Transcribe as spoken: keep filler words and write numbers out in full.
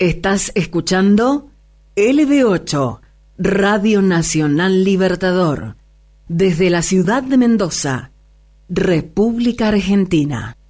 Estás escuchando L B ocho, Radio Nacional Libertador, desde la ciudad de Mendoza, República Argentina.